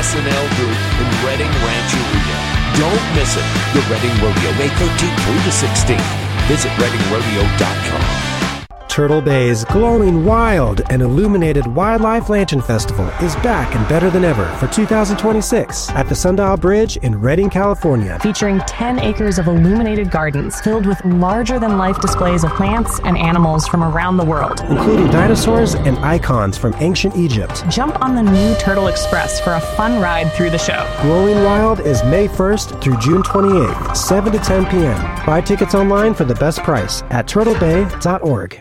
S&L Group in Reading Rancheria. Don't miss it. The Reading Rodeo, May 13th through the 16th. Visit ReadingRodeo.com. Turtle Bay's glowing, wild, and illuminated Wildlife Lantern Festival is back and better than ever for 2026 at the Sundial Bridge in Redding, California. Featuring 10 acres of illuminated gardens filled with larger-than-life displays of plants and animals from around the world, including dinosaurs and icons from ancient Egypt. Jump on the new Turtle Express for a fun ride through the show. Glowing Wild is May 1st through June 28th, 7 to 10 p.m. Buy tickets online for the best price at turtlebay.org.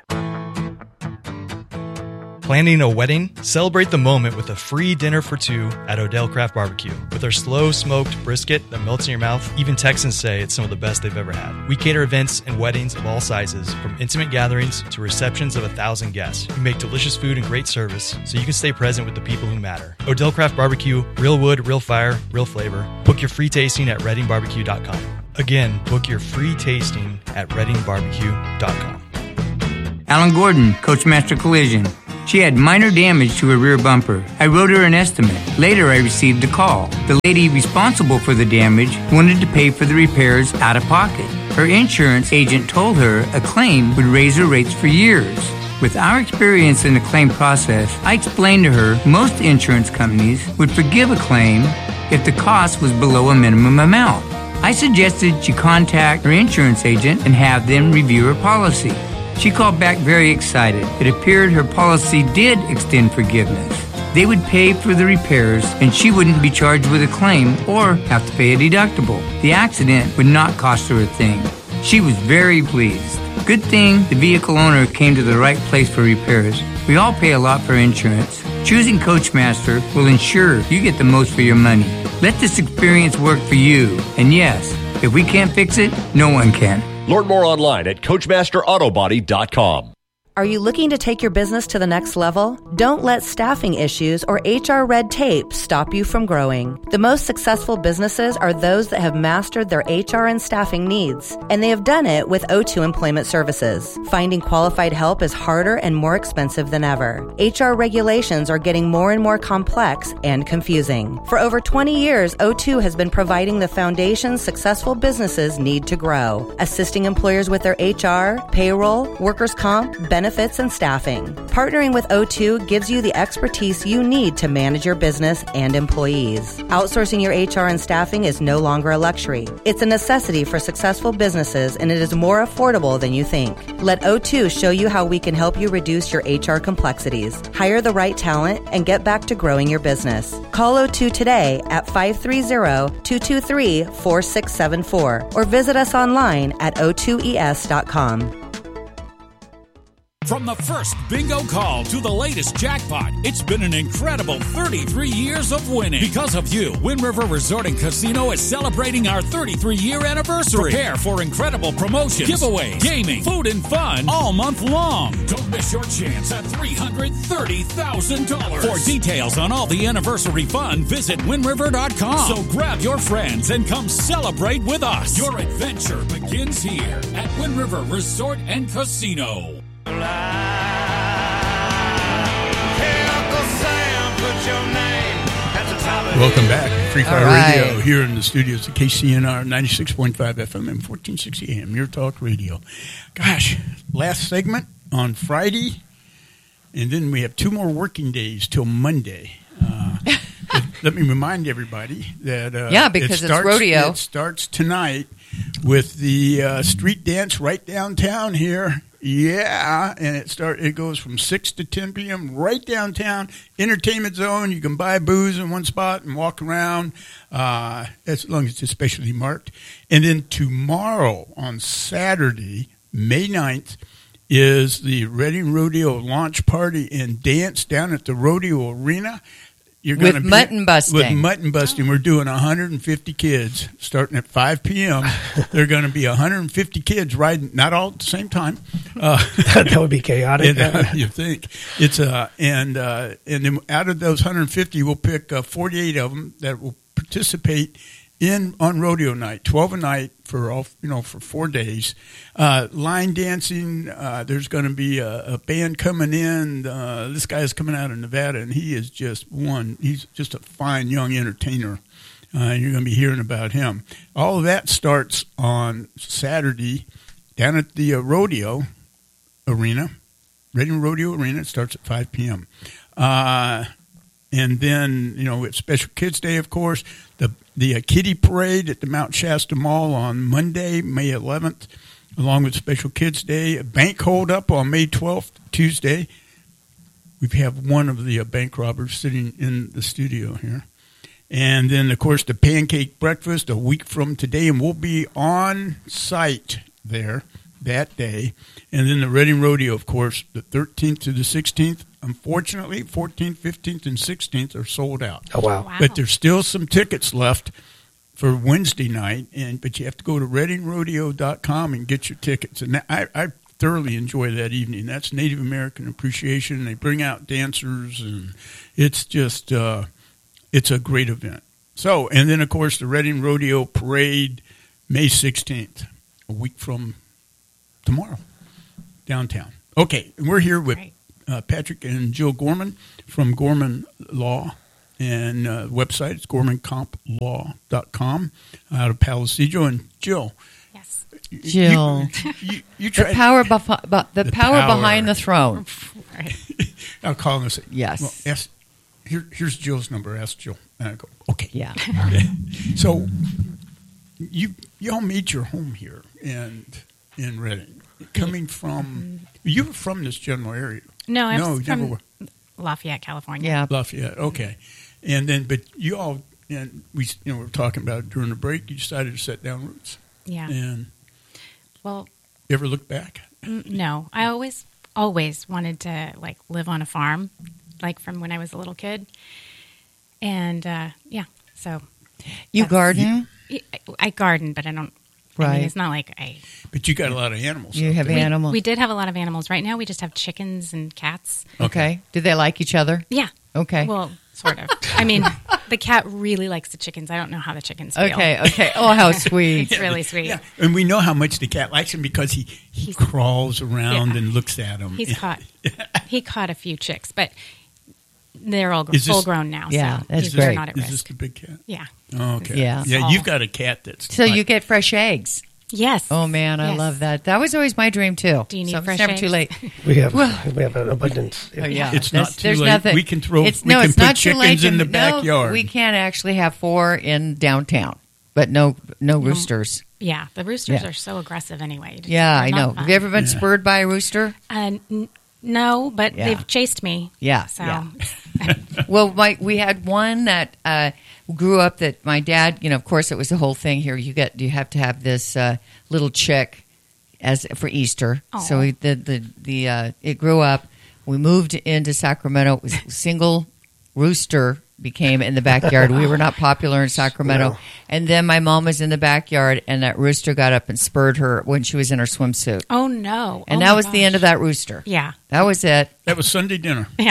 Planning a wedding? Celebrate the moment with a free dinner for two at Odell Craft Barbecue. With our slow smoked brisket that melts in your mouth, even Texans say it's some of the best they've ever had. We cater events and weddings of all sizes, from intimate gatherings to receptions of 1,000 guests. We make delicious food and great service so you can stay present with the people who matter. Odell Craft Barbecue, real wood, real fire, real flavor. Book your free tasting at readingbarbecue.com. Again, book your free tasting at readingbarbecue.com. Alan Gordon, Coachmaster Collision. She had minor damage to her rear bumper. I wrote her an estimate. Later, I received a call. The lady responsible for the damage wanted to pay for the repairs out of pocket. Her insurance agent told her a claim would raise her rates for years. With our experience in the claim process, I explained to her most insurance companies would forgive a claim if the cost was below a minimum amount. I suggested she contact her insurance agent and have them review her policy. She called back very excited. It appeared her policy did extend forgiveness. They would pay for the repairs and she wouldn't be charged with a claim or have to pay a deductible. The accident would not cost her a thing. She was very pleased. Good thing the vehicle owner came to the right place for repairs. We all pay a lot for insurance. Choosing Coachmaster will ensure you get the most for your money. Let this experience work for you. And yes, if we can't fix it, no one can. Learn more online at CoachmasterAutobody.com. Are you looking to take your business to the next level? Don't let staffing issues or HR red tape stop you from growing. The most successful businesses are those that have mastered their HR and staffing needs, and they have done it with O2 Employment Services. Finding qualified help is harder and more expensive than ever. HR regulations are getting more and more complex and confusing. For over 20 years, O2 has been providing the foundation successful businesses need to grow, assisting employers with their HR, payroll, workers' comp, benefits, and staffing. Partnering with O2 gives you the expertise you need to manage your business and employees. Outsourcing your HR and staffing is no longer a luxury. It's a necessity for successful businesses, and it is more affordable than you think. Let O2 show you how we can help you reduce your HR complexities, hire the right talent, and get back to growing your business. Call O2 today at 530-223-4674 or visit us online at o2es.com. From the first bingo call to the latest jackpot, it's been an incredible 33 years of winning. Because of you, Wind River Resort and Casino is celebrating our 33-year anniversary. Prepare for incredible promotions, giveaways, gaming, food, and fun all month long. Don't miss your chance at $330,000. For details on all the anniversary fun, visit windriver.com. So grab your friends and come celebrate with us. Your adventure begins here at Wind River Resort and Casino. Welcome back. Free Fire Radio here in the studios at KCNR 96.5 FM and 1460 AM. Your talk radio. Gosh, last segment on Friday, and then we have 2 more working days till Monday. Let me remind everybody that because it's rodeo. It starts tonight with the street dance right downtown here. Yeah, and it goes from 6 to 10 p.m. right downtown, entertainment zone. You can buy booze in one spot and walk around as long as it's especially marked. And then tomorrow on Saturday, May 9th, is the Reading Rodeo launch party and dance down at the Rodeo Arena. With mutton busting. With mutton busting. We're doing 150 kids starting at 5 p.m. There are going to be 150 kids riding, not all at the same time. That would be chaotic. You think. It's and then out of those 150, we'll pick 48 of them that will participate on rodeo night, 12 a night for for 4 days. Line dancing. There's going to be a band coming in. This guy is coming out of Nevada, and he is just he's just a fine young entertainer. You're going to be hearing about him. All of that starts on Saturday down at the rodeo arena, Reading Rodeo Arena. It starts at 5 p.m. And then, it's Special Kids Day, of course, the Kitty Parade at the Mount Shasta Mall on Monday, May 11th, along with Special Kids Day. A bank hold-up on May 12th, Tuesday. We have one of the bank robbers sitting in the studio here. And then, of course, the Pancake Breakfast a week from today, and we'll be on site there that day. And then the Reading Rodeo, of course, the 13th to the 16th. Unfortunately, 14th, 15th, and 16th are sold out. Oh, wow. But there's still some tickets left for Wednesday night, but you have to go to readingrodeo.com and get your tickets. And I thoroughly enjoy that evening. That's Native American Appreciation. They bring out dancers, and it's just it's a great event. So, and then, of course, the Reading Rodeo Parade, May 16th, a week from tomorrow, downtown. Okay, we're here with Patrick and Jill Gorman from Gorman Law, and website is gormancomplaw.com out of Palisadro. And Jill, yes, Jill, you tried the power behind the throne. Right. I'll call and say yes. Well, here's Jill's number. Ask Jill. And I go, okay, yeah. So y'all made your home here in Reading, coming from. You were from this general area. No, I'm from Lafayette, California. Yeah, Lafayette. Okay, and then, but you all, and we were talking about it during the break. You decided to set down roots. Yeah. And well, you ever look back? No, I always wanted to live on a farm, from when I was a little kid, and so you garden. I garden, but I don't. Right. I mean, it's not like I... But you got a lot of animals. You have animals. We did have a lot of animals. Right now, we just have chickens and cats. Okay. Do they like each other? Yeah. Okay. Well, sort of. I mean, the cat really likes the chickens. I don't know how the chickens feel. Okay. Oh, how sweet. It's really sweet. Yeah. And we know how much the cat likes him because he crawls around and looks at him. He caught a few chicks, but they're all full grown now. Yeah, so that's great. Not at risk. Is this the big cat? Yeah. Oh, okay. Yeah. Yeah, you've got a cat that's... So you get fresh eggs. Yes. Oh, man, I love that. That was always my dream, too. Do you need It's fresh never eggs? too late. We have an abundance. Oh, yeah. It's not too there's late. Nothing. We can put not chickens in the backyard. We can actually have 4 in downtown, but no roosters. Yeah, the roosters are so aggressive anyway. Yeah, I know. Fun. Have you ever been spurred by a rooster? No, but they've chased me. Yeah. So. Yeah. Well, we had one that grew up that my dad, of course, it was the whole thing here. You have to have this little chick for Easter. Aww. So it grew up. We moved into Sacramento. It was a single rooster became in the backyard. We were not popular in Sacramento. No. And then my mom was in the backyard, and that rooster got up and spurred her when she was in her swimsuit. Oh, no. And that was the end of that rooster. Yeah. That was it. That was Sunday dinner. Yeah.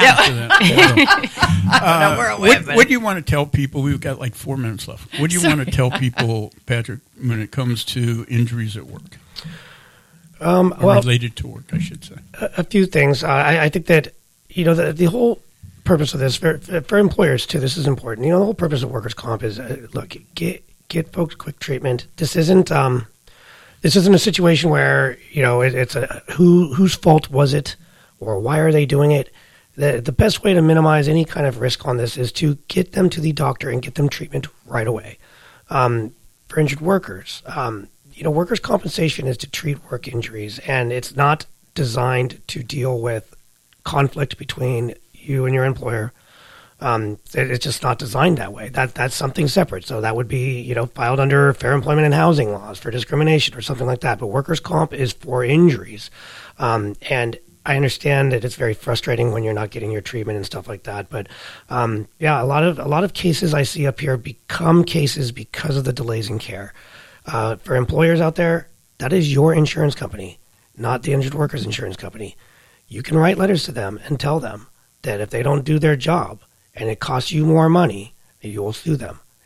I don't know where it went. What do you want to tell people? We've got 4 minutes left. What do you want to tell people, Patrick, when it comes to injuries at work? Related to work, I should say. A few things. I think that, the whole purpose of this for employers too. This is important. The whole purpose of workers' comp is get folks quick treatment. This isn't a situation where it's whose fault was it or why are they doing it. The best way to minimize any kind of risk on this is to get them to the doctor and get them treatment right away. For injured workers, workers' compensation is to treat work injuries, and it's not designed to deal with conflict between you and your employer. It's just not designed that way. That's something separate. So that would be, filed under fair employment and housing laws for discrimination or something like that. But workers' comp is for injuries. And I understand that it's very frustrating when you're not getting your treatment and stuff like that. But a lot of cases I see up here become cases because of the delays in care. For employers out there, that is your insurance company, not the injured workers insurance company. You can write letters to them and tell them that if they don't do their job and it costs you more money, you will sue them.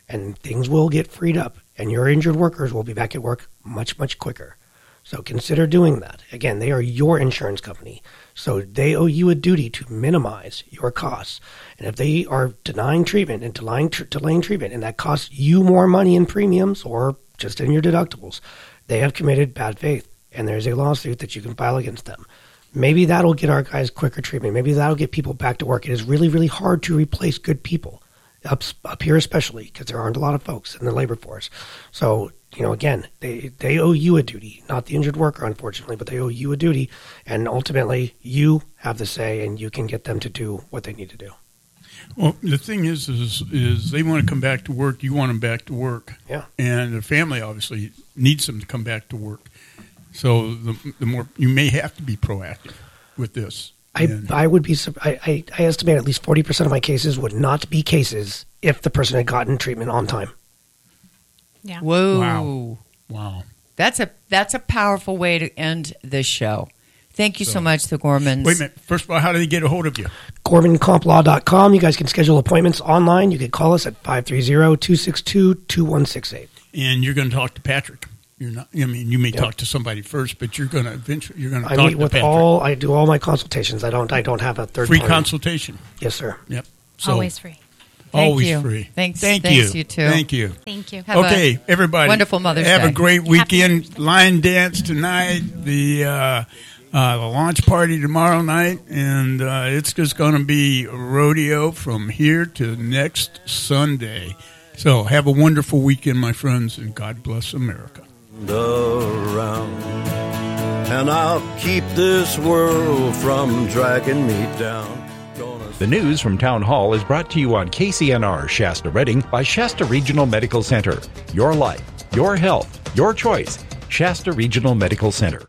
and things will get freed up, and your injured workers will be back at work much, much quicker. So consider doing that. Again, they are your insurance company, so they owe you a duty to minimize your costs. And if they are denying treatment and delaying treatment, and that costs you more money in premiums or just in your deductibles, they have committed bad faith, and there's a lawsuit that you can file against them. Maybe that'll get our guys quicker treatment. Maybe that'll get people back to work. It is really, really hard to replace good people, up here especially, because there aren't a lot of folks in the labor force. So, again, they owe you a duty, not the injured worker, unfortunately, but they owe you a duty, and ultimately you have the say, and you can get them to do what they need to do. Well, the thing is they want to come back to work. You want them back to work. Yeah. And the family obviously needs them to come back to work. So the more you may have to be proactive with this. I would be. I estimate at least 40% of my cases would not be cases if the person had gotten treatment on time. Yeah. Whoa. Wow. That's a powerful way to end this show. Thank you so much, the Gormans. Wait a minute. First of all, how do they get a hold of you? GormanCompLaw.com. You guys can schedule appointments online. You can call us at 530-262-2168. And you're going to talk to Patrick. You're not. I mean, you may talk to somebody first, but you're going to eventually talk to Patrick. I do all my consultations. I don't have a third free party. consultation. Yes, sir. Yep. So, always free. Always free. Thanks. Thank you. you too. Thank you. Thank you. Okay, everybody. Wonderful Mother's Day. Have a great weekend. Line dance tonight. The launch party tomorrow night, and it's just going to be a rodeo from here to next Sunday. So have a wonderful weekend, my friends, and God bless America. Around, and I'll keep this world from dragging me down. The news from Town Hall is brought to you on KCNR Shasta Redding by Shasta Regional Medical Center. Your life, your health, your choice. Shasta Regional Medical Center.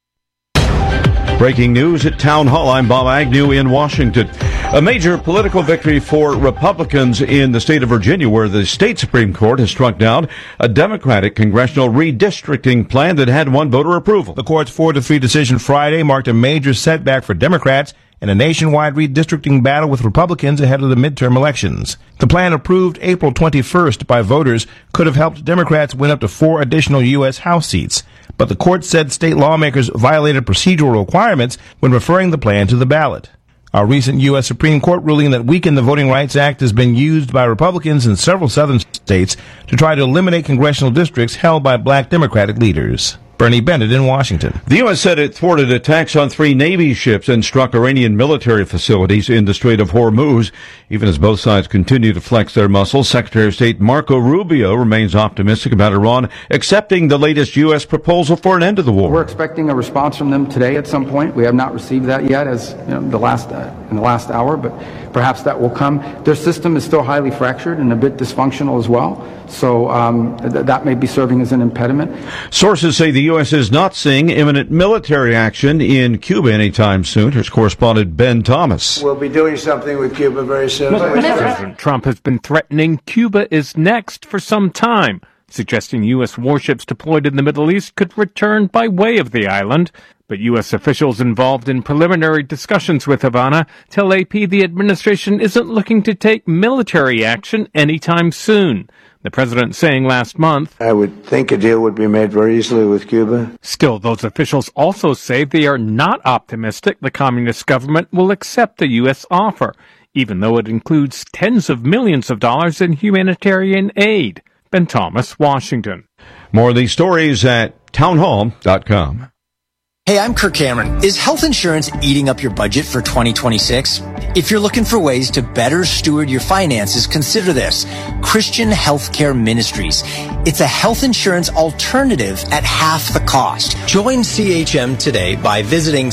Breaking news at Town Hall. I'm Bob Agnew in Washington. A major political victory for Republicans in the state of Virginia, where the state Supreme Court has struck down a Democratic congressional redistricting plan that had won voter approval. The court's 4-3 decision Friday marked a major setback for Democrats in a nationwide redistricting battle with Republicans ahead of the midterm elections. The plan, approved April 21st by voters, could have helped Democrats win up to 4 additional U.S. House seats. But the court said state lawmakers violated procedural requirements when referring the plan to the ballot. A recent U.S. Supreme Court ruling that weakened the Voting Rights Act has been used by Republicans in several southern states to try to eliminate congressional districts held by black Democratic leaders. Bernie Bennett in Washington. The U.S. said it thwarted attacks on 3 Navy ships and struck Iranian military facilities in the Strait of Hormuz. Even as both sides continue to flex their muscles, Secretary of State Marco Rubio remains optimistic about Iran accepting the latest U.S. proposal for an end to the war. We're expecting a response from them today at some point. We have not received that yet, as in the last hour, but perhaps that will come. Their system is still highly fractured and a bit dysfunctional as well, so that may be serving as an impediment. Sources say the U.S. is not seeing imminent military action in Cuba anytime soon. Here's correspondent Ben Thomas. We'll be doing something with Cuba very soon. President Trump has been threatening Cuba is next for some time, suggesting U.S. warships deployed in the Middle East could return by way of the island. But U.S. officials involved in preliminary discussions with Havana tell AP the administration isn't looking to take military action anytime soon. The president saying last month, I would think a deal would be made very easily with Cuba. Still, those officials also say they are not optimistic the communist government will accept the U.S. offer, even though it includes tens of millions of dollars in humanitarian aid. Ben Thomas, Washington. More of these stories at townhall.com. Hey, I'm Kirk Cameron. Is health insurance eating up your budget for 2026? If you're looking for ways to better steward your finances, consider this. Christian Healthcare Ministries. It's a health insurance alternative at half the cost. Join CHM today by visiting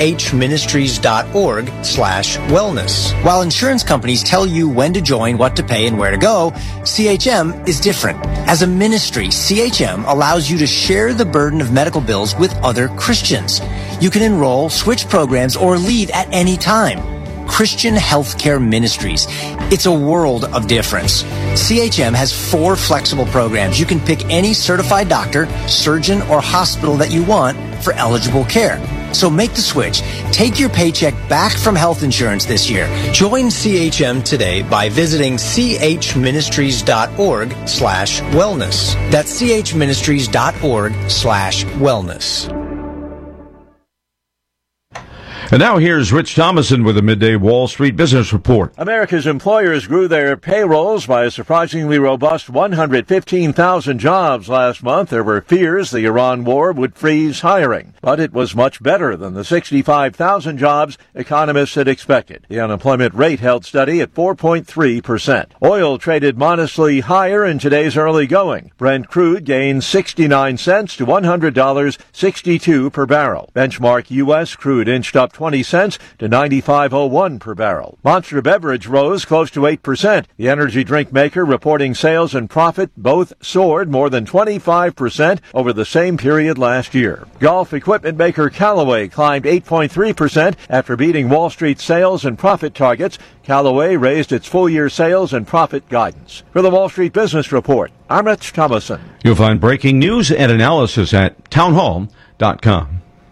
chministries.org/wellness. While insurance companies tell you when to join, what to pay, and where to go, CHM is different. As a ministry, CHM allows you to share the burden of medical bills with other Christians. You can enroll, switch programs, or leave at any time. Christian Healthcare Ministries. It's a world of difference. CHM has 4 flexible programs. You can pick any certified doctor, surgeon, or hospital that you want for eligible care. So make the switch. Take your paycheck back from health insurance this year. Join CHM today by visiting chministries.org/wellness. That's chministries.org/wellness. And now here's Rich Thomason with a midday Wall Street Business Report. America's employers grew their payrolls by a surprisingly robust 115,000 jobs last month. There were fears the Iran war would freeze hiring, but it was much better than the 65,000 jobs economists had expected. The unemployment rate held steady at 4.3%. Oil traded modestly higher in today's early going. Brent crude gained 69 cents to $100.62 per barrel. Benchmark U.S. crude inched up 20 cents to 95.01 per barrel. Monster Beverage rose close to 8%. The energy drink maker reporting sales and profit both soared more than 25% over the same period last year. Golf equipment maker Callaway climbed 8.3% after beating Wall Street sales and profit targets. Callaway raised its full-year sales and profit guidance. For the Wall Street Business Report, I'm Rich Thomason. You'll find breaking news and analysis at townhall.com.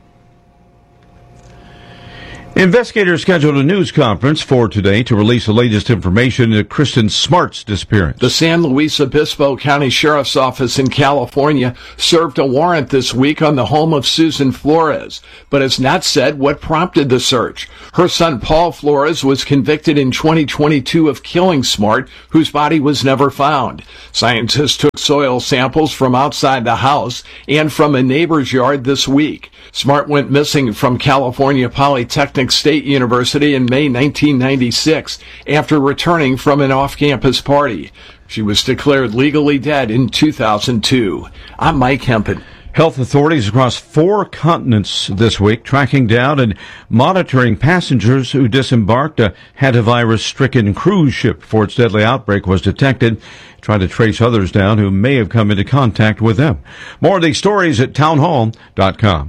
Investigators scheduled a news conference for today to release the latest information into Kristen Smart's disappearance. The San Luis Obispo County Sheriff's Office in California served a warrant this week on the home of Susan Flores, but has not said what prompted the search. Her son Paul Flores was convicted in 2022 of killing Smart, whose body was never found. Scientists took soil samples from outside the house and from a neighbor's yard this week. Smart went missing from California Polytechnic State University in May 1996 after returning from an off-campus party. She was declared legally dead in 2002. I'm Mike Hempen. Health authorities across 4 continents this week tracking down and monitoring passengers who disembarked a hantavirus-stricken cruise ship before its deadly outbreak was detected, trying to trace others down who may have come into contact with them. More of these stories at townhall.com.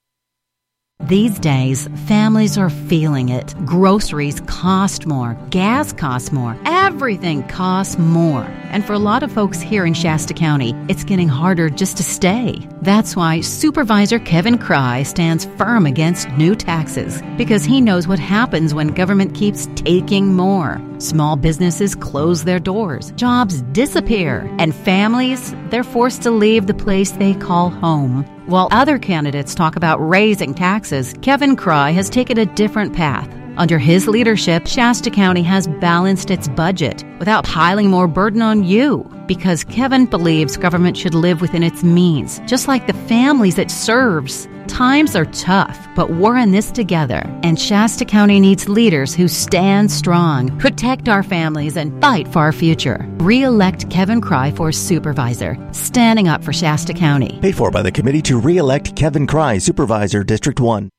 These days, families are feeling it. Groceries cost more. Gas costs more. Everything costs more. And for a lot of folks here in Shasta County, it's getting harder just to stay. That's why Supervisor Kevin Cry stands firm against new taxes, because he knows what happens when government keeps taking more. Small businesses close their doors, jobs disappear, and families, they're forced to leave the place they call home. While other candidates talk about raising taxes, Kevin Cry has taken a different path. Under his leadership, Shasta County has balanced its budget without piling more burden on you, because Kevin believes government should live within its means, just like the families it serves. Times are tough, but we're in this together, and Shasta County needs leaders who stand strong, protect our families, and fight for our future. Re-elect Kevin Cry for Supervisor, standing up for Shasta County. Paid for by the committee to re-elect Kevin Cry, Supervisor, District 1.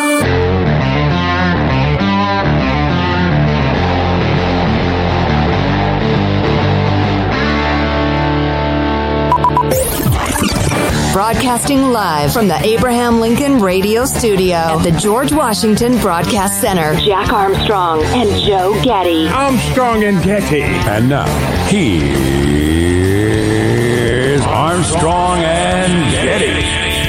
Broadcasting live from the Abraham Lincoln Radio Studio at the George Washington Broadcast Center. Jack Armstrong and Joe Getty. Armstrong and Getty. And now, here's Armstrong and Getty.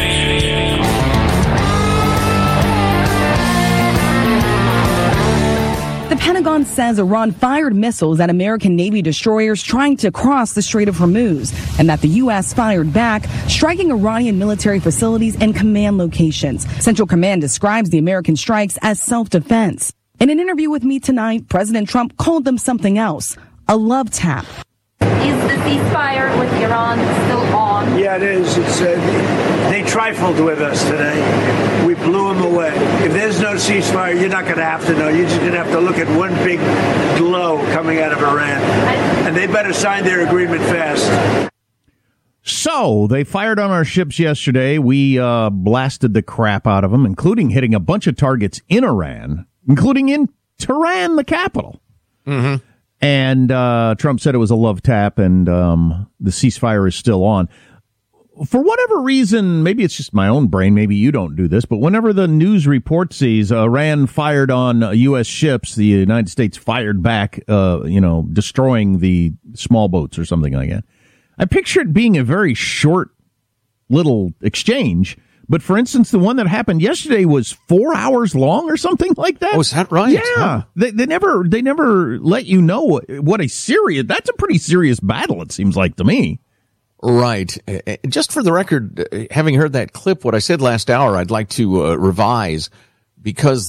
The Pentagon says Iran fired missiles at American Navy destroyers trying to cross the Strait of Hormuz, and that the U.S. fired back, striking Iranian military facilities and command locations. Central Command describes the American strikes as self-defense. In an interview with me tonight, President Trump called them something else, a love tap. Is the ceasefire with Iran still on? Yeah, it is. They trifled with us today. We blew them away. If there's no ceasefire, you're not going to have to know. You're just going to have to look at one big glow coming out of Iran. And they better sign their agreement fast. So they fired on our ships yesterday. We blasted the crap out of them, including hitting a bunch of targets in Iran, including in Tehran, the capital. Mm-hmm. And Trump said it was a love tap, and the ceasefire is still on. For whatever reason, maybe it's just my own brain, maybe you don't do this, but whenever the news report sees Iran fired on U.S. ships, the United States fired back, destroying the small boats or something like that. I picture it being a very short little exchange, But for instance, the one that happened yesterday was 4 hours long or something like that. Oh, is that right? Yeah. Huh. They never let you know that's a pretty serious battle, it seems like to me. Right. Just for the record, having heard that clip, what I said last hour, I'd like to revise, because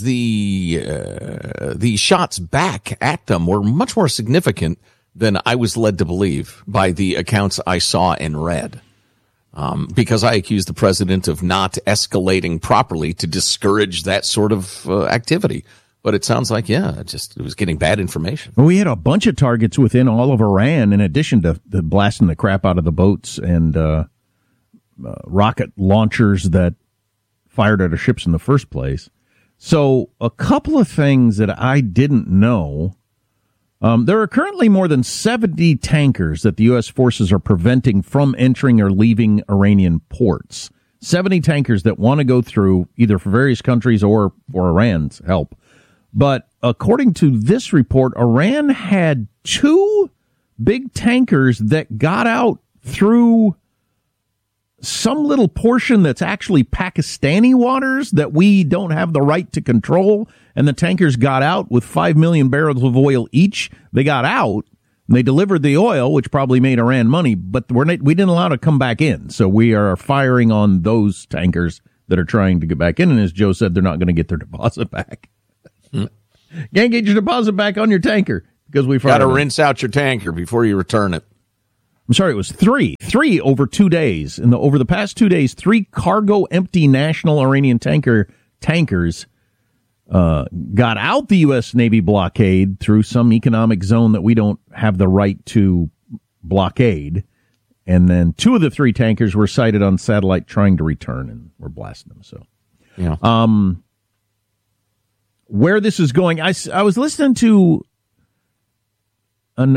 the shots back at them were much more significant than I was led to believe by the accounts I saw and read. Because I accused the president of not escalating properly to discourage that sort of activity. But it sounds like, it was getting bad information. We had a bunch of targets within all of Iran, in addition to blasting the crap out of the boats and rocket launchers that fired at our ships in the first place. So a couple of things that I didn't know. There are currently more than 70 tankers that the U.S. forces are preventing from entering or leaving Iranian ports. 70 tankers that want to go through, either for various countries or for Iran's help. But according to this report, Iran had 2 big tankers that got out through some little portion that's actually Pakistani waters that we don't have the right to control. And the tankers got out with 5 million barrels of oil each. They got out. And they delivered the oil, which probably made Iran money, but we didn't allow it to come back in. So we are firing on those tankers that are trying to get back in. And as Joe said, they're not going to get their deposit back. Can't get your deposit back on your tanker because we got to rinse out your tanker before you return it. I'm sorry, it was three over 2 days. Over the past 2 days, 3 cargo empty national Iranian tankers got out the U.S. Navy blockade through some economic zone that we don't have the right to blockade. And then 2 of the 3 tankers were sighted on satellite trying to return, and we're blasting them. So, yeah. Where this is going, I was listening to an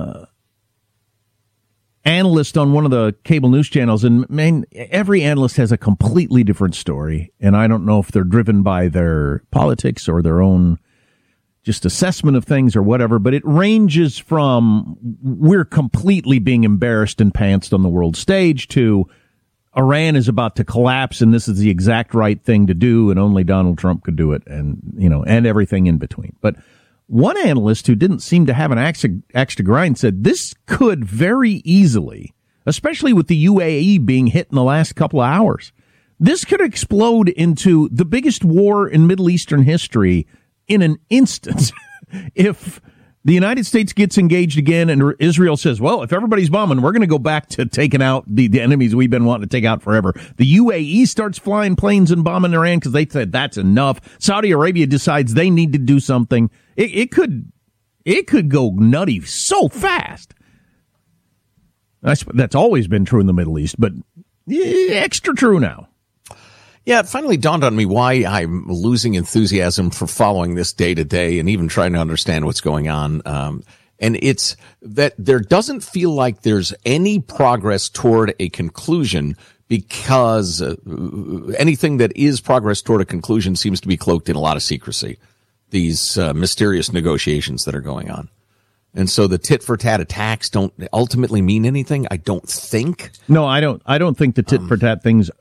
analyst on one of the cable news channels, and man, every analyst has a completely different story, and I don't know if they're driven by their politics or their own just assessment of things or whatever, but it ranges from we're completely being embarrassed and pantsed on the world stage to Iran is about to collapse and this is the exact right thing to do and only Donald Trump could do it, and and everything in between. But one analyst who didn't seem to have an axe to grind said this could very easily, especially with the UAE being hit in the last couple of hours, this could explode into the biggest war in Middle Eastern history in an instant. If the United States gets engaged again and Israel says, well, if everybody's bombing, we're going to go back to taking out the enemies we've been wanting to take out forever. The UAE starts flying planes and bombing Iran because they said that's enough. Saudi Arabia decides they need to do something. It could go nutty so fast. That's always been true in the Middle East, but extra true now. Yeah, it finally dawned on me why I'm losing enthusiasm for following this day to day and even trying to understand what's going on. And it's that there doesn't feel like there's any progress toward a conclusion because anything that is progress toward a conclusion seems to be cloaked in a lot of secrecy. These mysterious negotiations that are going on. And so the tit-for-tat attacks don't ultimately mean anything, I don't think. No, I don't think the tit-for-tat things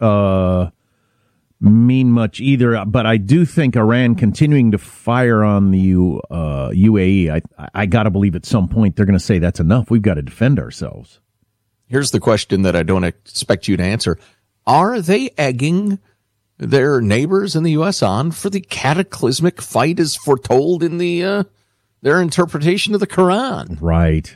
mean much either, but I do think Iran continuing to fire on the UAE, I got to believe at some point they're going to say that's enough. We've got to defend ourselves. Here's the question that I don't expect you to answer. Are they egging their neighbors in the U.S. on for the cataclysmic fight as foretold in their interpretation of the Quran? Right.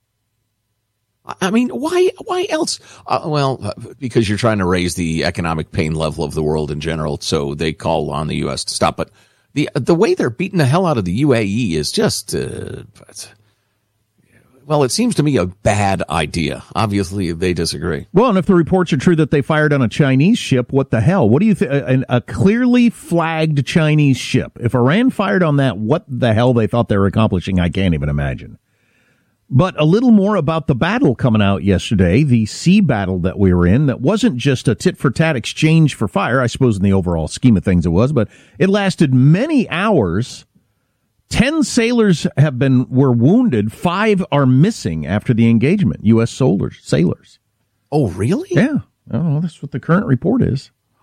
I mean, why else? Because you're trying to raise the economic pain level of the world in general, so they call on the U.S. to stop. But the way they're beating the hell out of the UAE is just, it seems to me a bad idea. Obviously, they disagree. Well, and if the reports are true that they fired on a Chinese ship, what the hell? What do you think? A clearly flagged Chinese ship. If Iran fired on that, what the hell they thought they were accomplishing, I can't even imagine. But a little more about the battle coming out yesterday, the sea battle that we were in, that wasn't just a tit-for-tat exchange for fire. I suppose in the overall scheme of things it was, but it lasted many hours. 10 sailors were wounded. 5 are missing after the engagement. U.S. sailors. Oh, really? Yeah. Oh, that's what the current report is.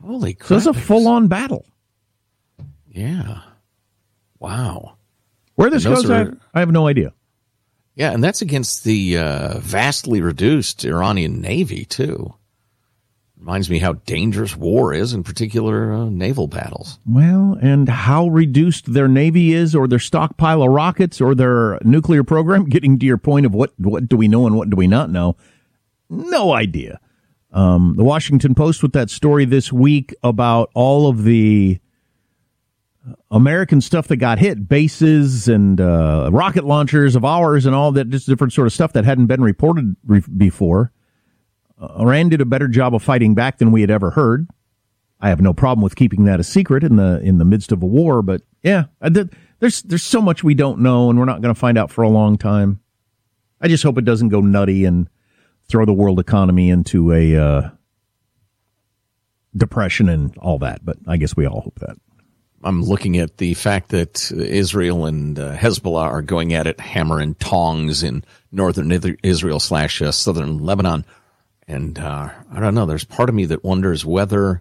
Holy crap. So it's a full-on battle. Yeah. Wow. Where this goes, I have no idea. Yeah, and that's against the vastly reduced Iranian Navy, too. Reminds me how dangerous war is, in particular naval battles. Well, and how reduced their Navy is, or their stockpile of rockets, or their nuclear program, getting to your point of what do we know and what do we not know. No idea. The Washington Post with that story this week about all of the American stuff that got hit, bases and rocket launchers of ours and all that, just different sort of stuff that hadn't been reported before. Iran did a better job of fighting back than we had ever heard. I have no problem with keeping that a secret in the midst of a war, but yeah, there's so much we don't know, and we're not going to find out for a long time. I just hope it doesn't go nutty and throw the world economy into a depression and all that, but I guess we all hope that. I'm looking at the fact that Israel and Hezbollah are going at it hammer and tongs in northern Israel / southern Lebanon. And I don't know, there's part of me that wonders whether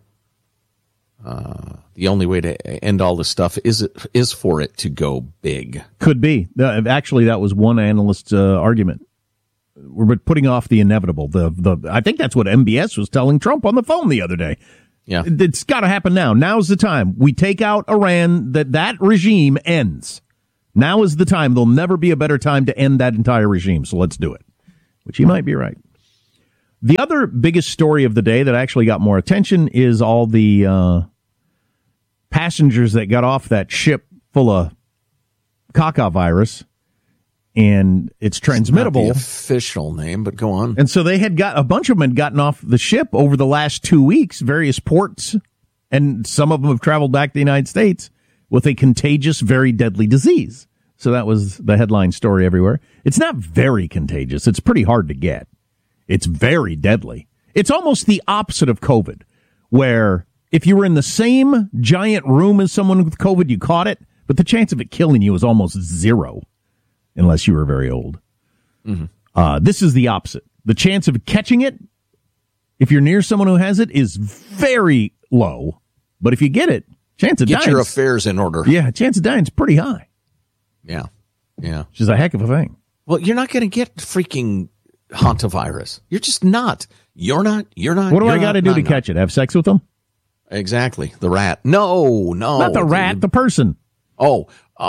the only way to end all this stuff is for it to go big. Could be. Actually, that was one analyst's argument. We're putting off the inevitable. I think that's what MBS was telling Trump on the phone the other day. Yeah, it's got to happen now. Now's the time. We take out Iran, that regime ends. Now is the time. There'll never be a better time to end that entire regime, so let's do it. Which he might be right. The other biggest story of the day that actually got more attention is all the passengers that got off that ship full of Caca virus, and it's transmittable. It's not the official name, but go on. And so a bunch of them had gotten off the ship over the last 2 weeks, various ports, and some of them have traveled back to the United States with a contagious, very deadly disease. So that was the headline story everywhere. It's not very contagious. It's pretty hard to get. It's very deadly. It's almost the opposite of COVID, where if you were in the same giant room as someone with COVID, you caught it, but the chance of it killing you is almost zero, unless you were very old. Mm-hmm. This is the opposite. The chance of catching it, if you're near someone who has it, is very low. But if you get it, chance of dying. Get your affairs in order. Yeah, chance of dying is pretty high. Yeah. Yeah. Which is a heck of a thing. Well, you're not going to get freaking hantavirus. You're just not. You're not. What do I got to do to catch it? Have sex with them? Exactly. The rat. No. Not the rat, the person. Oh,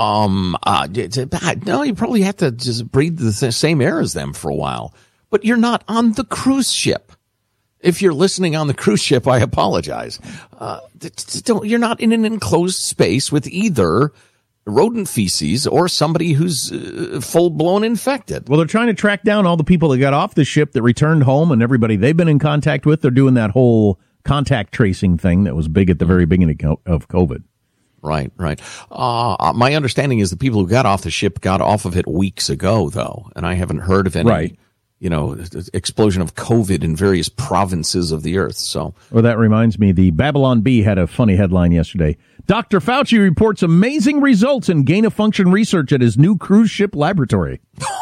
no, you probably have to just breathe the same air as them for a while. But you're not on the cruise ship. If you're listening on the cruise ship, I apologize. You're not in an enclosed space with either rodent feces or somebody who's full-blown infected. Well, they're trying to track down all the people that got off the ship that returned home and everybody they've been in contact with. They're doing that whole contact tracing thing that was big at the very beginning of COVID. Right. My understanding is the people who got off the ship got off of it weeks ago, though, and I haven't heard of any, explosion of COVID in various provinces of the earth. So, well, that reminds me, the Babylon Bee had a funny headline yesterday. Dr. Fauci reports amazing results in gain-of-function research at his new cruise ship laboratory.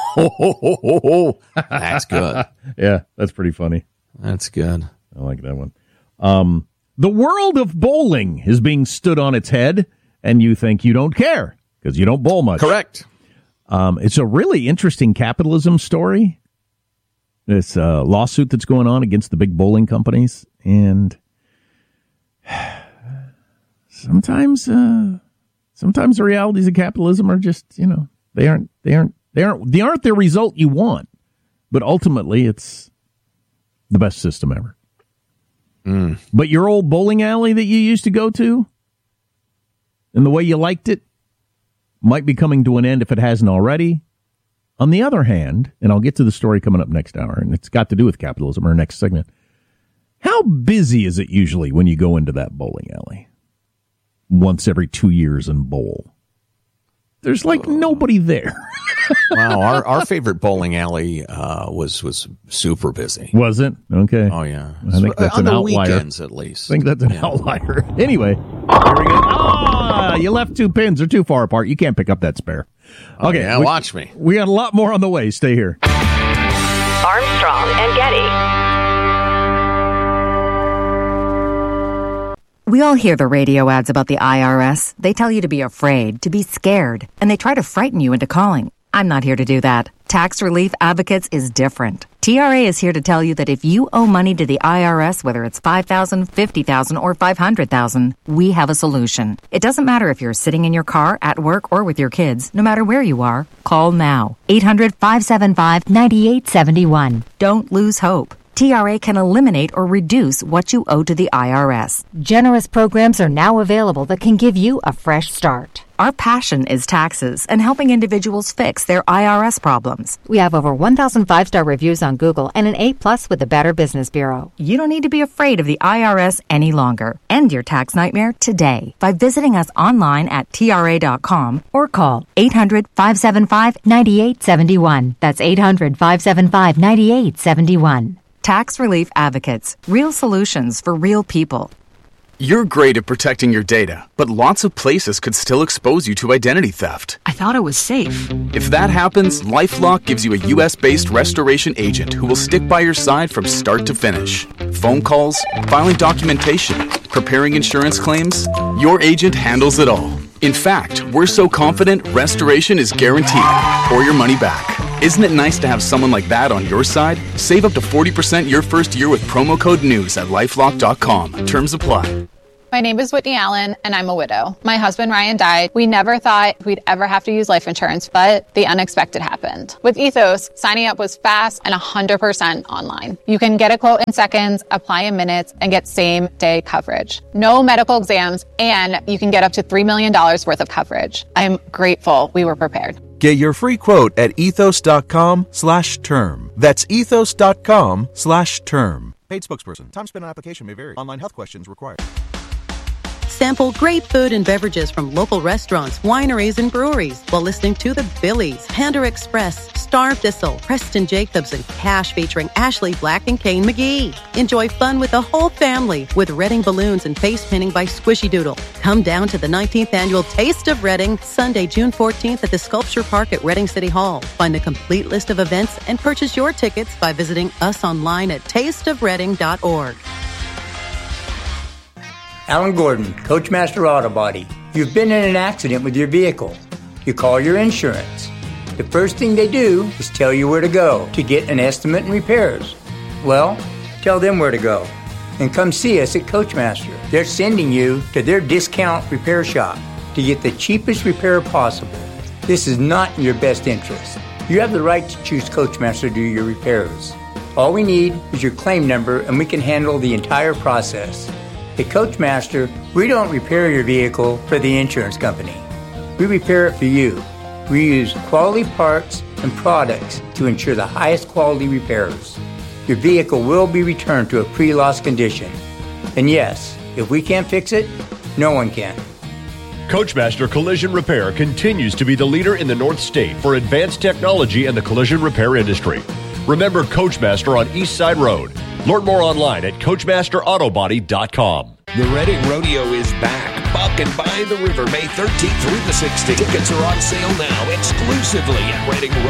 That's good. Yeah, that's pretty funny. That's good. I like that one. The world of bowling is being stood on its head, and you think you don't care because you don't bowl much. Correct. It's a really interesting capitalism story. This lawsuit that's going on against the big bowling companies, and sometimes the realities of capitalism are just, they aren't the result you want, but ultimately it's the best system ever. But your old bowling alley that you used to go to and the way you liked it might be coming to an end if it hasn't already. On the other hand, and I'll get to the story coming up next hour, and it's got to do with capitalism, our next segment. How busy is it usually when you go into that bowling alley once every 2 years and bowl? There's like nobody there. Wow, our favorite bowling alley was super busy. Was it? Okay. Oh yeah, I think that's on an the outlier. weekends at least. I think that's an outlier. Anyway, here we go. You left two pins; they're too far apart. You can't pick up that spare. Okay, yeah, watch me. We got a lot more on the way. Stay here. Armstrong and Getty. We all hear the radio ads about the IRS. They tell you to be afraid, to be scared, and they try to frighten you into calling. I'm not here to do that. Tax Relief Advocates is different. TRA is here to tell you that if you owe money to the IRS, whether it's $5,000, $50,000, or $500,000, we have a solution. It doesn't matter if you're sitting in your car, at work, or with your kids. No matter where you are, call now. 800-575-9871. Don't lose hope. TRA can eliminate or reduce what you owe to the IRS. Generous programs are now available that can give you a fresh start. Our passion is taxes and helping individuals fix their IRS problems. We have over 1,000 5-star reviews on Google and an A+ with the Better Business Bureau. You don't need to be afraid of the IRS any longer. End your tax nightmare today by visiting us online at TRA.com or call 800-575-9871. That's 800-575-9871. Tax Relief Advocates. Real solutions for real people. You're great at protecting your data, but lots of places could still expose you to identity theft. I thought it was safe. If that happens, LifeLock gives you a U.S.-based restoration agent who will stick by your side from start to finish. Phone calls, filing documentation, preparing insurance claims, your agent handles it all. In fact, we're so confident restoration is guaranteed or your money back. Isn't it nice to have someone like that on your side? Save up to 40% your first year with promo code NEWS at LifeLock.com. Terms apply. My name is Whitney Allen, and I'm a widow. My husband, Ryan, died. We never thought we'd ever have to use life insurance, but the unexpected happened. With Ethos, signing up was fast and 100% online. You can get a quote in seconds, apply in minutes, and get same-day coverage. No medical exams, and you can get up to $3 million worth of coverage. I'm grateful we were prepared. Get your free quote at ethos.com/term. That's ethos.com/term. Paid spokesperson. Time spent on application may vary. Online health questions required. Sample great food and beverages from local restaurants, wineries, and breweries while listening to the Billies, Panda Express, Star Thistle, Preston Jacobs, and Cash featuring Ashley Black and Kane McGee. Enjoy fun with the whole family with Reading balloons and face painting by Squishy Doodle. Come down to the 19th annual Taste of Reading, Sunday, June 14th at the Sculpture Park at Reading City Hall. Find the complete list of events and purchase your tickets by visiting us online at tasteofreading.org. Alan Gordon, Coachmaster Auto Body. You've been in an accident with your vehicle. You call your insurance. The first thing they do is tell you where to go to get an estimate and repairs. Well, tell them where to go. And come see us at Coachmaster. They're sending you to their discount repair shop to get the cheapest repair possible. This is not in your best interest. You have the right to choose Coachmaster to do your repairs. All we need is your claim number and we can handle the entire process. At Coachmaster, we don't repair your vehicle for the insurance company. We repair it for you. We use quality parts and products to ensure the highest quality repairs. Your vehicle will be returned to a pre-loss condition. And yes, if we can't fix it, no one can. Coachmaster Collision Repair continues to be the leader in the North State for advanced technology in the collision repair industry. Remember Coachmaster on East Side Road. Learn more online at CoachmasterAutobody.com. The Reading Rodeo is back. Buck and by the River, May 13th through the 16th. Tickets are on sale now exclusively at Reading